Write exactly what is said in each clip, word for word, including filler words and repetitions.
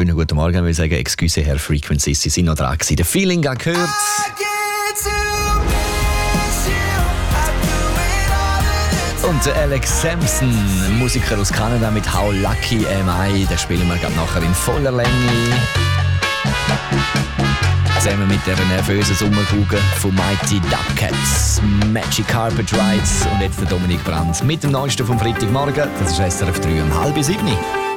Schönen guten Morgen, ich will sagen, excuse Herr Frequency, Sie sind noch dran gewesen. Der Feeling gehört. Und der Alex Sampson, Musiker aus Kanada mit How Lucky Am I, den spielen wir gerade nachher in voller Länge. Zusammen mit der nervösen Sommerkugel von Mighty Dubcats, Magic Carpet Rides und jetzt der Dominik Brandt mit dem Neuesten vom Freitagmorgen. Das ist S R F drei um halb sieben.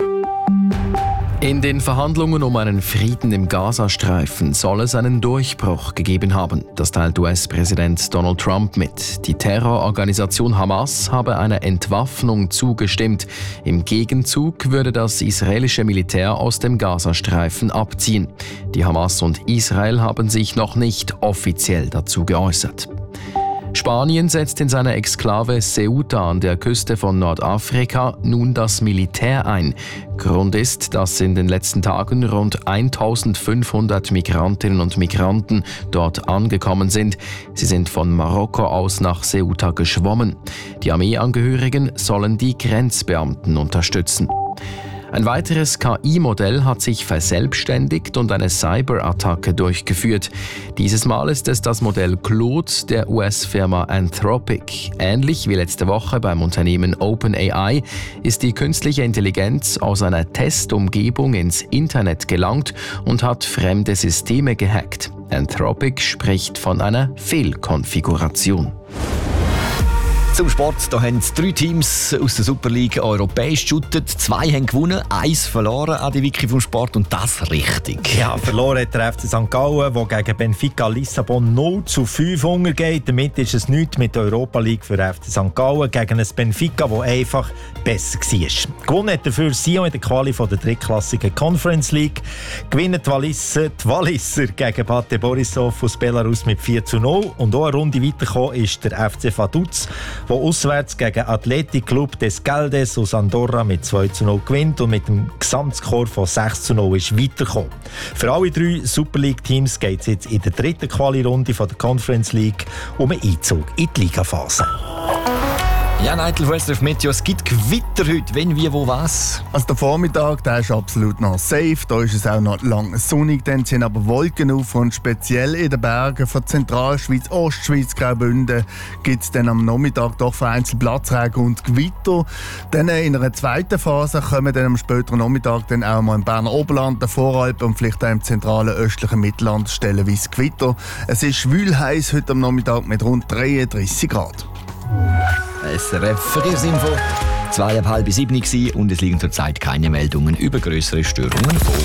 In den Verhandlungen um einen Frieden im Gazastreifen soll es einen Durchbruch gegeben haben. Das teilt U S-Präsident Donald Trump mit. Die Terrororganisation Hamas habe einer Entwaffnung zugestimmt. Im Gegenzug würde das israelische Militär aus dem Gazastreifen abziehen. Die Hamas und Israel haben sich noch nicht offiziell dazu geäußert. Spanien setzt in seiner Exklave Ceuta an der Küste von Nordafrika nun das Militär ein. Grund ist, dass in den letzten Tagen rund eintausendfünfhundert Migrantinnen und Migranten dort angekommen sind. Sie sind von Marokko aus nach Ceuta geschwommen. Die Armeeangehörigen sollen die Grenzbeamten unterstützen. Ein weiteres K I-Modell hat sich verselbstständigt und eine Cyberattacke durchgeführt. Dieses Mal ist es das Modell Claude der U S-Firma Anthropic. Ähnlich wie letzte Woche beim Unternehmen OpenAI ist die künstliche Intelligenz aus einer Testumgebung ins Internet gelangt und hat fremde Systeme gehackt. Anthropic spricht von einer Fehlkonfiguration. Zum Sport, da haben drei Teams aus der Super League europäisch geshootet. Zwei haben gewonnen, eins verloren an die Wiki vom Sport und das richtig. Ja, verloren hat der F C Sankt Gallen, der gegen Benfica Lissabon null zu fünf untergeht. Damit ist es nichts mit der Europa League für F C Sankt Gallen gegen ein Benfica, das einfach besser war. Gewonnen hat dafür Sion in der Quali von der drittklassigen Conference League. Gewinnen die Walliser, die Walliser gegen Bate Borisov aus Belarus mit vier zu null. Und auch eine Runde weitergekommen ist der F C Vaduz, der auswärts gegen Athletic Club des Geldes aus Andorra mit zwei zu null gewinnt und mit dem Gesamtscore von sechs zu null ist weitergekommen. Für alle drei Super League-Teams geht es jetzt in der dritten Quali-Runde von der Conference League um einen Einzug in die Ligaphase. Ja, Nigel Western Meteo, es gibt Gewitter heute, wenn, wie, wo, was? Also der Vormittag, der ist absolut noch safe, da ist es auch noch lang sonnig, dann sind aber Wolken auf und speziell in den Bergen von Zentralschweiz, Ostschweiz, Graubünden gibt es dann am Nachmittag doch vereinzelt Platzregen und Gewitter. Dann in einer zweiten Phase kommen dann am späteren Nachmittag dann auch mal im Berner Oberland, der Voralpen und vielleicht auch im zentralen östlichen Mittelland stellenweise Gewitter. Es ist schwül heiß heute am Nachmittag mit rund dreiunddreissig Grad. S R F Verkehrsinfo. Zwei ab halb sieben gewesen und es liegen zurzeit keine Meldungen über grössere Störungen vor.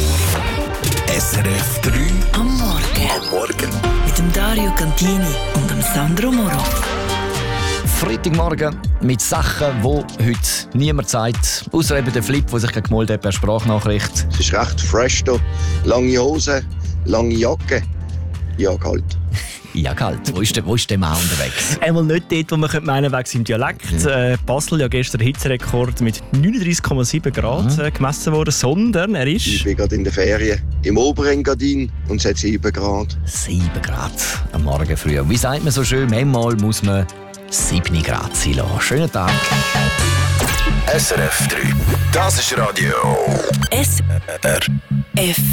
S R F drei am Morgen. Am Morgen. Mit dem Dario Cantini und dem Sandro Moro. Freitagmorgen mit Sachen, die heute niemand sagt. Außer eben der Flip, der sich gemeldet hat per Sprachnachricht. Es ist recht fresh hier. Lange Hose, lange Jacke. Ja, kalt. Ja, kalt. Wo ist der, wo ist der Mann unterwegs? Einmal nicht dort, wo man meinen könnte, wegen im Dialekt. Ja. Äh, Basel ja gestern Hitzerekord mit neununddreißig Komma sieben Grad mhm. äh, gemessen worden, sondern er ist... Ich bin gerade in der Ferien im Oberengadin und es hat sieben Grad. sieben Grad am Morgen früh. Wie sagt man so schön, manchmal muss man sieben Grad sein lassen. Schönen Tag. S R F drei, das ist Radio S R F